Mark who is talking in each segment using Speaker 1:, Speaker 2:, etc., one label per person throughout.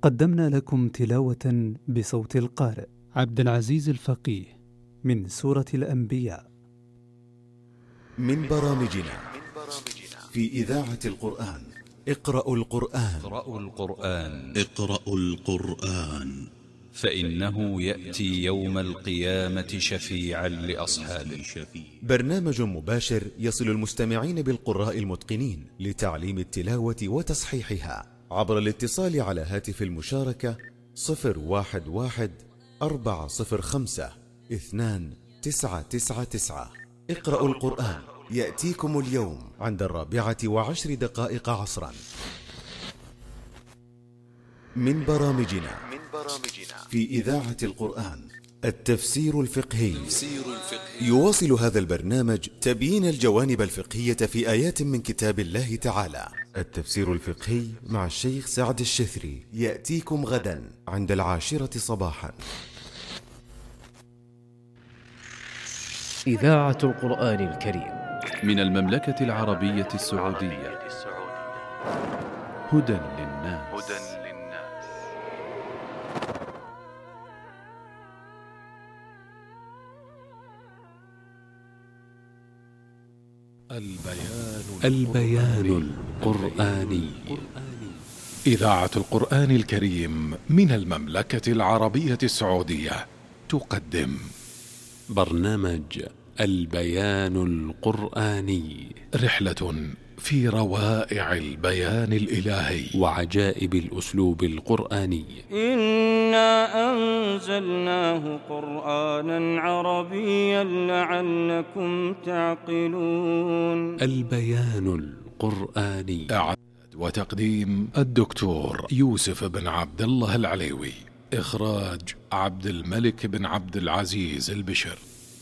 Speaker 1: قدمنا لكم تلاوة بصوت القارئ عبد العزيز الفقيه من سورة الأنبياء
Speaker 2: من برامجنا في إذاعة القرآن. اقرأوا القرآن
Speaker 3: فإنه يأتي يوم القيامة شفيعا لأصحابه.
Speaker 2: برنامج مباشر يصل المستمعين بالقراء المتقنين لتعليم التلاوة وتصحيحها عبر الاتصال على هاتف المشاركة 011-405-2999. اقرأوا القرآن يأتيكم اليوم عند 4:10 عصرا. من برامجنا في إذاعة القرآن التفسير الفقهي. يواصل هذا البرنامج تبيين الجوانب الفقهية في آيات من كتاب الله تعالى. التفسير الفقهي مع الشيخ سعد الشثري يأتيكم غدا عند 10 صباحا.
Speaker 4: إذاعة القرآن الكريم
Speaker 5: من المملكة العربية السعودية. هدى للناس.
Speaker 6: البيان القرآني. إذاعة القرآن الكريم من المملكة العربية السعودية تقدم برنامج البيان القرآني، رحلة في روائع البيان الإلهي وعجائب الأسلوب القرآني.
Speaker 7: إنا أنزلناه قرآنا عربيا لعلكم تعقلون.
Speaker 6: البيان القرآني. إعداد وتقديم الدكتور يوسف بن عبد الله العليوي. إخراج عبد الملك بن عبد العزيز البشر.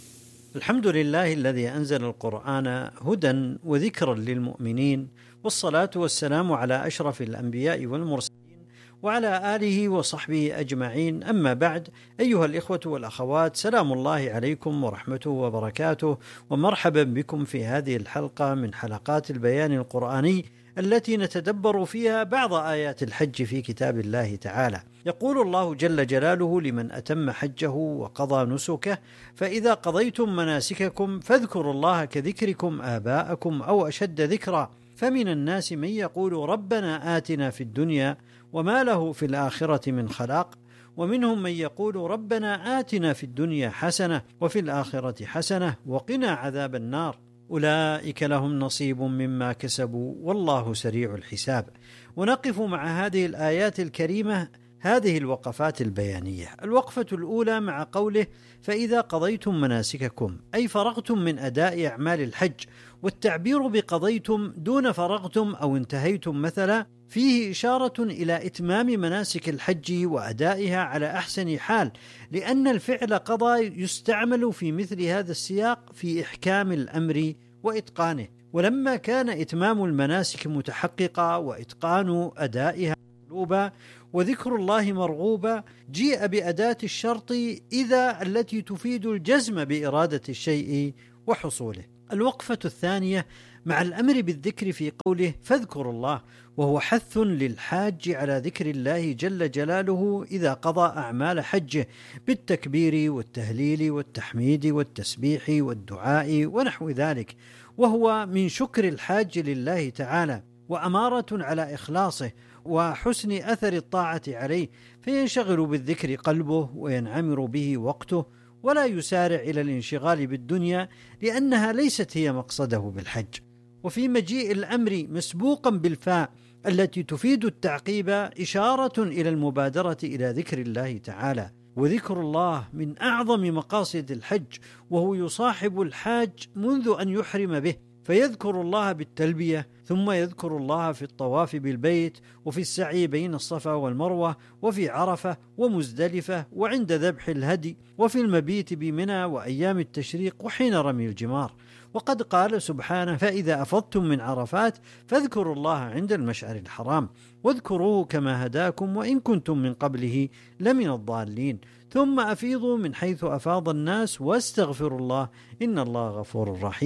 Speaker 8: الحمد لله الذي أنزل القرآن هدى وذكرا للمؤمنين، والصلاة والسلام على أشرف الأنبياء والمرسلين وعلى آله وصحبه أجمعين. أما بعد، أيها الإخوة والأخوات، سلام الله عليكم ورحمته وبركاته، ومرحبا بكم في هذه الحلقة من حلقات البيان القرآني التي نتدبر فيها بعض آيات الحج في كتاب الله تعالى. يقول الله جل جلاله لمن أتم حجه وقضى نسكه: فإذا قضيتم مناسككم فاذكروا الله كذكركم آباءكم أو أشد ذكرا، فمن الناس من يقول ربنا آتنا في الدنيا وما له في الآخرة من خلاق، ومنهم من يقول ربنا آتنا في الدنيا حسنة وفي الآخرة حسنة وقنا عذاب النار، أولئك لهم نصيب مما كسبوا والله سريع الحساب. ونقف مع هذه الآيات الكريمة هذه الوقفات البيانية. الوقفة الأولى مع قوله: فإذا قضيتم مناسككم، أي فرغتم من أداء أعمال الحج. والتعبير بقضيتم دون فرغتم أو انتهيتم مثلا فيه إشارة إلى إتمام مناسك الحج وأدائها على أحسن حال، لأن الفعل قضى يستعمل في مثل هذا السياق في إحكام الأمر وإتقانه. ولما كان إتمام المناسك متحققا وإتقان أدائها مطلوبا وذكر الله مرغوبا، جيء بأداة الشرط إذا التي تفيد الجزم بإرادة الشيء وحصوله. الوقفة الثانية مع الأمر بالذكر في قوله: فاذكروا الله، وهو حث للحاج على ذكر الله جل جلاله إذا قضى أعمال حجه بالتكبير والتهليل والتحميد والتسبيح والدعاء ونحو ذلك، وهو من شكر الحاج لله تعالى وأمارة على إخلاصه وحسن أثر الطاعة عليه، فينشغل بالذكر قلبه وينعمر به وقته، ولا يسارع إلى الانشغال بالدنيا لأنها ليست هي مقصده بالحج. وفي مجيء الأمر مسبوقا بالفاء التي تفيد التعقيب إشارة إلى المبادرة إلى ذكر الله تعالى. وذكر الله من أعظم مقاصد الحج، وهو يصاحب الحاج منذ أن يحرم به، فيذكر الله بالتلبية، ثم يذكر الله في الطواف بالبيت، وفي السعي بين الصفا والمروة، وفي عرفة ومزدلفة، وعند ذبح الهدي، وفي المبيت بمنى وأيام التشريق وحين رمي الجمار. وقد قال سبحانه: فإذا أفضتم من عرفات فاذكروا الله عند المشعر الحرام واذكروه كما هداكم وإن كنتم من قبله لمن الضالين، ثم أفيضوا من حيث أفاض الناس واستغفروا الله إن الله غفور رحيم.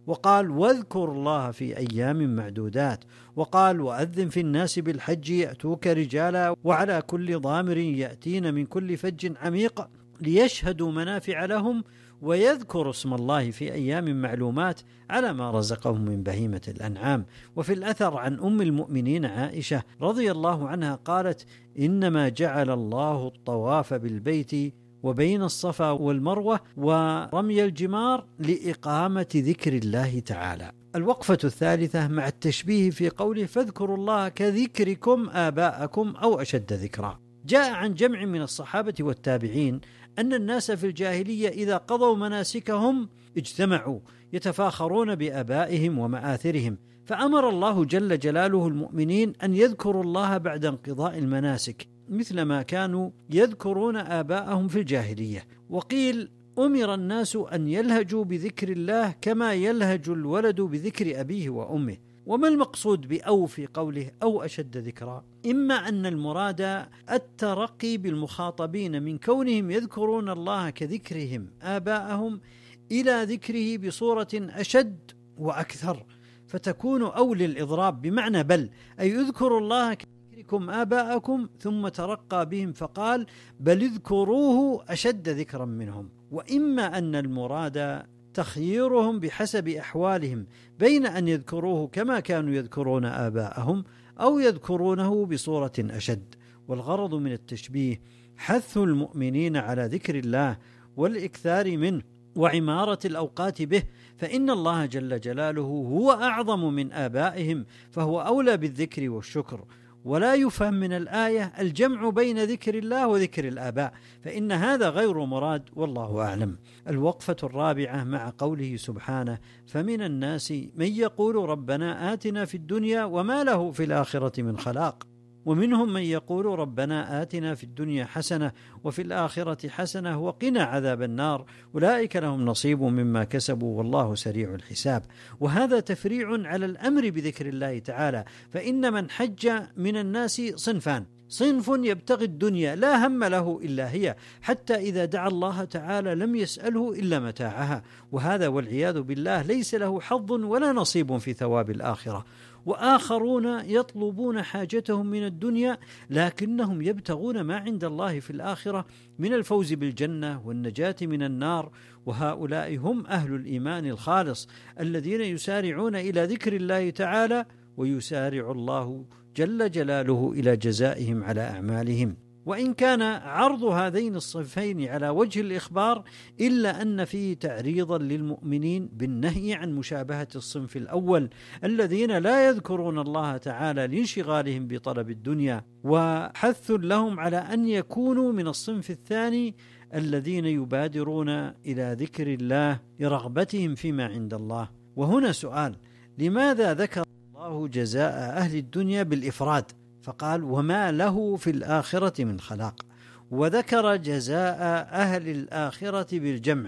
Speaker 8: وقال واذكروا الله في أيام معدودات، وقال وأذن في الناس بالحج يأتوك رجالا وعلى كل ضامر يأتين من كل فج عميق ليشهدوا منافع لهم ويذكروا اسم الله في أيام معلومات على ما رزقهم من بهيمة الأنعام. وفي الأثر عن أم المؤمنين عائشة رضي الله عنها قالت إنما جعل الله الطواف بالبيت وبين الصفا والمروة ورمي الجمار لإقامة ذكر الله تعالى. الوقفة الثالثة مع التشبيه في قوله فاذكروا الله كذكركم آباءكم أو أشد ذكرا. جاء عن جمع من الصحابة والتابعين أن الناس في الجاهلية إذا قضوا مناسكهم اجتمعوا يتفاخرون بآبائهم ومآثرهم، فأمر الله جل جلاله المؤمنين أن يذكروا الله بعد انقضاء المناسك مثل ما كانوا يذكرون آباءهم في الجاهلية. وقيل أمر الناس أن يلهجوا بذكر الله كما يلهج الولد بذكر أبيه وأمه. وما المقصود بأو في قوله أو أشد ذكرا؟ إما أن المراد الترقي بالمخاطبين من كونهم يذكرون الله كذكرهم آباءهم إلى ذكره بصورة أشد وأكثر، فتكون أو للإضراب بمعنى بل، أي يذكر الله كذكركم آباءكم، ثم ترقى بهم فقال بل اذكروه أشد ذكرا منهم. وإما أن المراد تخييرهم بحسب أحوالهم بين أن يذكروه كما كانوا يذكرون آباءهم أو يذكرونه بصورة أشد. والغرض من التشبيه حث المؤمنين على ذكر الله والإكثار منه وعمارة الأوقات به، فإن الله جل جلاله هو أعظم من آبائهم فهو أولى بالذكر والشكر. ولا يفهم من الآية الجمع بين ذكر الله وذكر الآباء، فإن هذا غير مراد والله أعلم. الوقفة الرابعة مع قوله سبحانه فمن الناس من يقول ربنا آتنا في الدنيا وما له في الآخرة من خلاق، ومنهم من يقول ربنا آتنا في الدنيا حسنة وفي الآخرة حسنة وقنا عذاب النار أولئك لهم نصيب مما كسبوا والله سريع الحساب. وهذا تفريع على الأمر بذكر الله تعالى، فإن من حج من الناس صنفان: صنف يبتغي الدنيا لا هم له إلا هي، حتى إذا دعا الله تعالى لم يسأله إلا متاعها، وهذا والعياذ بالله ليس له حظ ولا نصيب في ثواب الآخرة. وآخرون يطلبون حاجتهم من الدنيا لكنهم يبتغون ما عند الله في الآخرة من الفوز بالجنة والنجاة من النار، وهؤلاء هم أهل الإيمان الخالص الذين يسارعون إلى ذكر الله تعالى ويسارع الله جل جلاله إلى جزائهم على أعمالهم. وإن كان عرض هذين الصنفين على وجه الإخبار إلا أن فيه تعريضا للمؤمنين بالنهي عن مشابهة الصنف الأول الذين لا يذكرون الله تعالى لانشغالهم بطلب الدنيا، وحث لهم على أن يكونوا من الصنف الثاني الذين يبادرون إلى ذكر الله لرغبتهم فيما عند الله. وهنا سؤال: لماذا ذكر الله جزاء أهل الدنيا بالإفراد فقال وما له في الآخرة من خلاق، وذكر جزاء أهل الآخرة بالجمع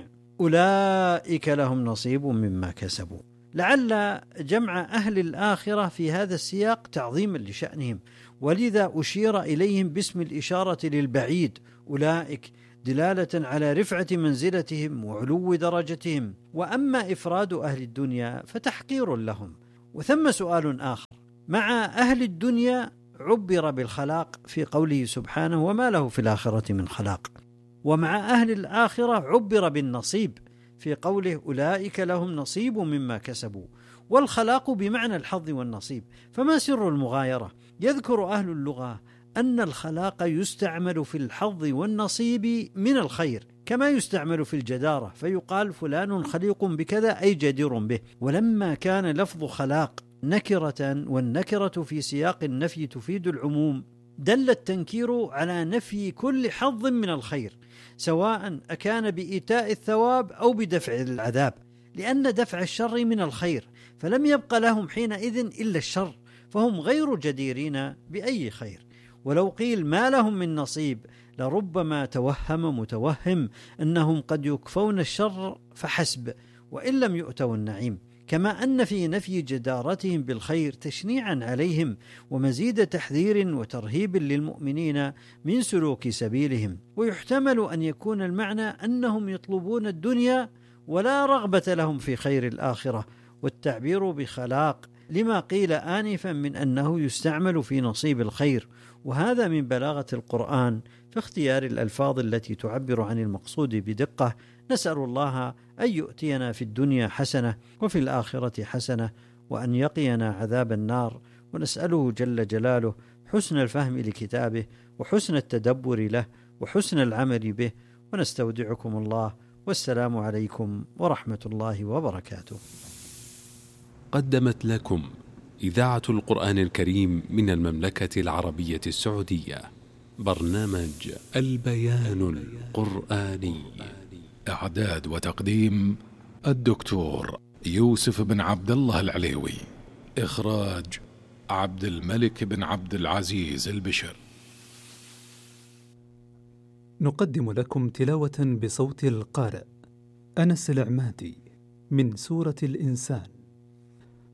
Speaker 8: أولئك لهم نصيب مما كسبوا؟ لعل جمع أهل الآخرة في هذا السياق تعظيما لشأنهم، ولذا أشير إليهم باسم الإشارة للبعيد أولئك، دلالة على رفعة منزلتهم وعلو درجتهم. وأما إفراد أهل الدنيا فتحقير لهم. وثم سؤال آخر: مع أهل الدنيا عبر بالخلاق في قوله سبحانه وما له في الآخرة من خلاق، ومع أهل الآخرة عبر بالنصيب في قوله أولئك لهم نصيب مما كسبوا، والخلاق بمعنى الحظ والنصيب. فما سر المغايرة؟ يذكر أهل اللغة أن الخلاق يستعمل في الحظ والنصيب من الخير كما يستعمل في الجدارة، فيقال فلان خليق بكذا أي جدير به. ولما كان لفظ خلاق نكرة والنكرة في سياق النفي تفيد العموم، دل التنكير على نفي كل حظ من الخير سواء أكان بإيتاء الثواب أو بدفع العذاب، لأن دفع الشر من الخير، فلم يبق لهم حينئذ إلا الشر، فهم غير جديرين بأي خير. ولو قيل ما لهم من نصيب لربما توهم متوهم أنهم قد يكفون الشر فحسب وإن لم يؤتوا النعيم، كما أن في نفي جدارتهم بالخير تشنيعا عليهم ومزيد تحذير وترهيب للمؤمنين من سلوك سبيلهم. ويحتمل أن يكون المعنى أنهم يطلبون الدنيا ولا رغبة لهم في خير الآخرة، والتعبير بخلاق لما قيل آنفا من أنه يستعمل في نصيب الخير، وهذا من بلاغة القرآن في اختيار الألفاظ التي تعبر عن المقصود بدقة. نسأل الله أن يؤتينا في الدنيا حسنة وفي الآخرة حسنة، وأن يقينا عذاب النار، ونسأله جل جلاله حسن الفهم لكتابه وحسن التدبر له وحسن العمل به، ونستودعكم الله، والسلام عليكم ورحمة الله وبركاته.
Speaker 9: قدمت لكم إذاعة القرآن الكريم من المملكة العربية السعودية برنامج البيان القرآني.
Speaker 6: إعداد وتقديم الدكتور يوسف بن عبد الله العليوي. إخراج عبد الملك بن عبد العزيز البشر.
Speaker 1: نقدم لكم تلاوة بصوت القارئ أنس العمادي من سورة الإنسان